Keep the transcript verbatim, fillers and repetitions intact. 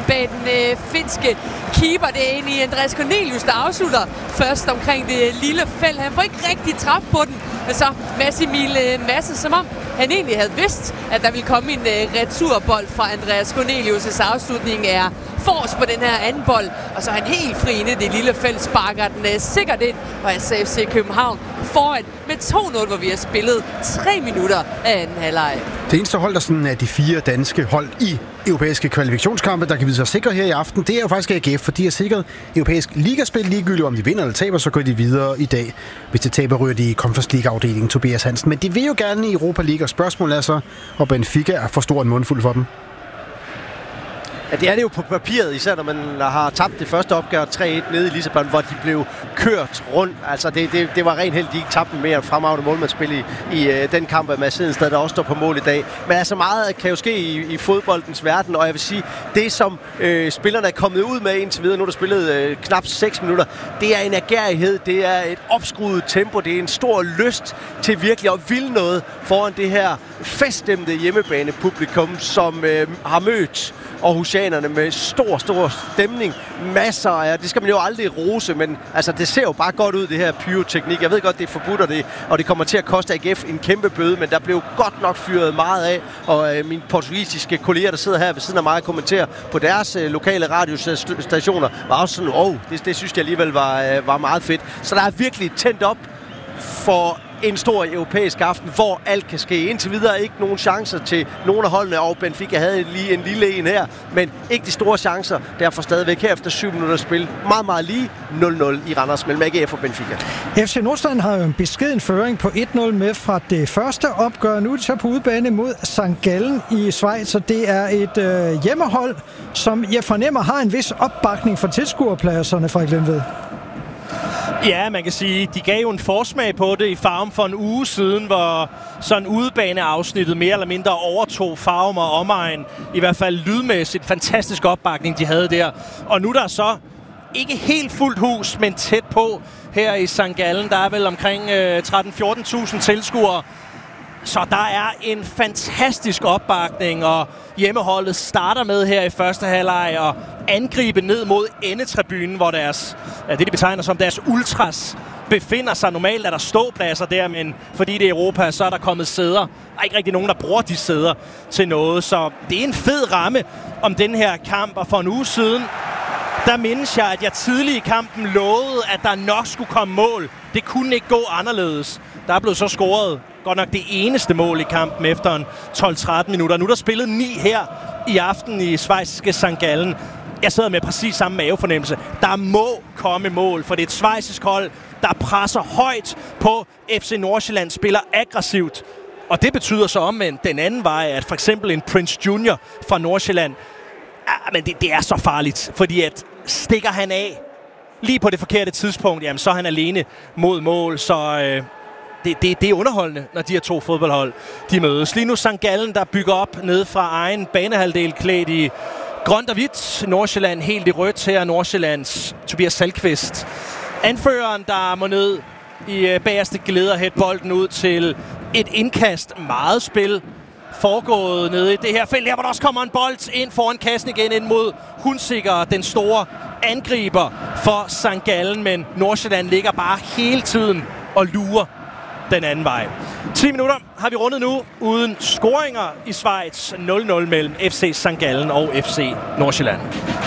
bag den øh, finske keeper. Det er egentlig Andreas Cornelius, der afslutter først omkring det lille felt. Han får ikke rigtig træf på den, men så Massimil øh, Madsen, som om han egentlig havde vidst, at der ville komme en øh, returbold fra Andreas Cornelius' afslutning er forrest på den her anden bold, og så er han helt fri inde i det lille felt, sparker den øh, sikkert ind, og altså F C København foran med to nul, hvor vi har spillet tre minutter af anden halvleg. Det eneste hold, der sådan er de fire danske hold i europæiske kvalifikationskampe, der kan vide sig sikre her i aften, det er jo faktisk A G F, for de har sikret europæisk ligaspil ligegyldigt, om de vinder eller taber, så går de videre i dag. Hvis det taber, ryger de i Conference League-afdelingen, Tobias Hansen. Men de vil jo gerne i Europa League, og spørgsmålet er så, og Benfica er for stor en mundfuld for dem. Ja, det er det jo på papiret, især når man har tabt det første opgør tre et nede i Lissabon, hvor de blev kørt rundt. Altså, det, det, det var rent heldigt, de ikke tabte mere fremragende målmandsspil i, i uh, den kamp af Mads Hedenstad, der også står på mål i dag. Men altså, meget kan jo ske i, i fodboldens verden, og jeg vil sige, det som øh, spillerne er kommet ud med indtil videre, nu er der spillet øh, knap seks minutter, det er en agerighed, det er et opskruet tempo, det er en stor lyst til virkelig at ville noget foran det her feststemte hjemmebanepublikum, som øh, har mødt aarhusianerne med stor, stor stemning. Masser af, det skal man jo aldrig rose, men altså, det ser jo bare godt ud, det her pyroteknik. Jeg ved godt, det er forbudt, og det, og det kommer til at koste A G F en kæmpe bøde, men der blev godt nok fyret meget af, og øh, mine portugisiske kolleger, der sidder her ved siden af mig og kommenterer på deres øh, lokale radiostationer, var også sådan, åh, oh, det, det synes jeg alligevel var, øh, var meget fedt. Så der er virkelig tændt op for en stor europæisk aften, hvor alt kan ske. Indtil videre ikke nogen chancer til nogle af holdene, og Benfica havde lige en lille en her, men ikke de store chancer. Derfor stadigvæk her efter syv minutter spil. Meget, meget lige nul nul i Randers mellem A G F og Benfica. F C Nordsjælland har jo en beskeden føring på et nul med fra det første opgør. Nu er det så på udebane mod Sankt Gallen i Schweiz, og det er et øh, hjemmehold, som jeg fornemmer har en vis opbakning for tilskuerpladserne fra Glenved. Ja, man kan sige, de gav jo en forsmag på det i Farum for en uge siden, hvor sådan udebaneafsnittet mere eller mindre overtog Farum og omegn. I hvert fald lydmæssigt fantastisk opbakning, de havde der. Og nu der så ikke helt fuldt hus, men tæt på her i Sankt Gallen. Der er vel omkring øh, tretten til fjorten tusind tilskuere. Så der er en fantastisk opbakning, og hjemmeholdet starter med her i første halvleg og angribe ned mod endetribunen, hvor deres, ja, det de betegner som deres ultras befinder sig. Normalt er der ståpladser der, men fordi det er Europa, så er der kommet sæder. Der er ikke rigtig nogen, der bruger de sæder til noget, så det er en fed ramme om den her kamp. Og for en uge siden, der mindes jeg, at jeg tidlig i kampen lovede, at der nok skulle komme mål. Det kunne ikke gå anderledes. Der er blevet så scoret godt nok det eneste mål i kampen efter en tolv til tretten minutter. Nu er der spillet ni her i aften i schweiziske Sankt Gallen. Jeg sidder med præcis samme mavefornemmelse. Der må komme mål, for det er et schweizisk hold, der presser højt på. F C Nordsjælland spiller aggressivt. Og det betyder så omvendt den anden vej, at for eksempel en Prince Junior fra Nordsjælland, ja, men det, det er så farligt, fordi at stikker han af lige på det forkerte tidspunkt, jamen så er han alene mod mål, så øh, det, det, det er underholdende, når de her to fodboldhold de mødes. Lige nu Sankt Gallen, der bygger op ned fra egen banehalvdel klædt i grønt og hvidt. Nordsjælland helt i rødt her. Nordsjællands Tobias Salkvist. Anføreren, der må ned i bagerste glæder hætte bolden ud til et indkast. Meget spil foregået nede i det her felt. Her hvor der også kommer en bold ind foran kassen igen ind mod Hunsikker, den store angriber for Sankt Gallen. Men Nordsjælland ligger bare hele tiden og lurer den anden vej. ti minutter har vi rundet nu uden scoringer i Schweiz. nul nul mellem F C Sankt Gallen og F C Nordsjælland.